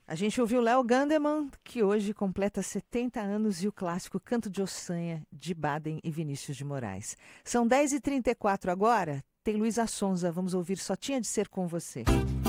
A gente ouviu Léo Gandeman, que hoje completa 70 anos, e o clássico Canto de Ossanha, de Baden e Vinícius de Moraes. São 10h34 agora, tem Luísa Sonza, vamos ouvir Só Tinha de Ser Com Você.